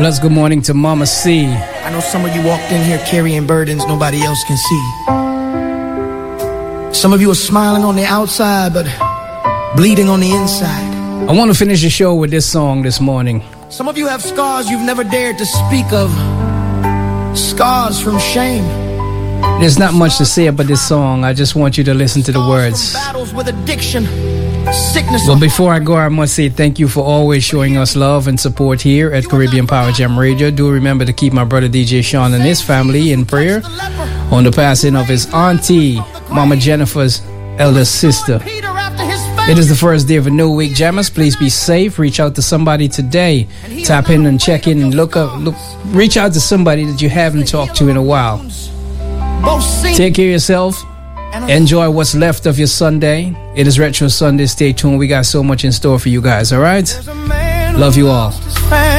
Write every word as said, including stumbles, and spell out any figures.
Let's good morning to Mama C. I know some of you walked in here carrying burdens nobody else can see. Some of you are smiling on the outside, but bleeding on the inside. I want to finish the show with this song this morning. Some of you have scars you've never dared to speak of. Scars from shame. There's not much to say about this song. I just want you to listen to the words. Battles with addiction, sickness. Well, before I go, I must say thank you for always showing us love and support here at Caribbean Power Jam Radio. Do remember to keep my brother D J Sean and his family in prayer on the passing of his auntie, Mama Jennifer's elder sister. It is the first day of a new week, jammers. Please be safe. Reach out to somebody today. Tap in and check in and look up. Look, reach out to somebody that you haven't talked to in a while. Take care of yourself. Enjoy what's left of your Sunday. It is Retro Sunday. Stay tuned. We got so much in store for you guys. All right. Love you all.